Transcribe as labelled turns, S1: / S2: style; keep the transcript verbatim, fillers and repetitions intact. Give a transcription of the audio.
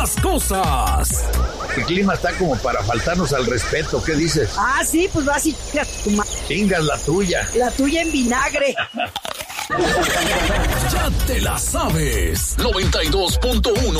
S1: Las cosas.
S2: El clima está como para faltarnos al respeto, ¿qué dices?
S3: Ah, sí, pues vas y tu ma...
S2: Chingas la tuya.
S3: La tuya en vinagre.
S1: Ya te la sabes. noventa y dos punto uno